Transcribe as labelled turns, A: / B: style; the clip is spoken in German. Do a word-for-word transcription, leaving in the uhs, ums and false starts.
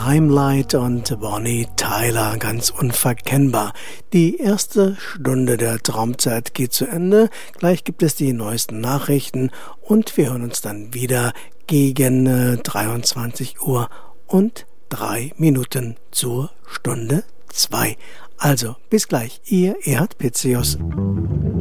A: Limelight und Bonnie Tyler, ganz unverkennbar. Die erste Stunde der Traumzeit geht zu Ende. Gleich gibt es die neuesten Nachrichten und wir hören uns dann wieder gegen äh, dreiundzwanzig Uhr und drei Minuten zur Stunde zwei. Also, bis gleich, Ihr Erhard Pitzius.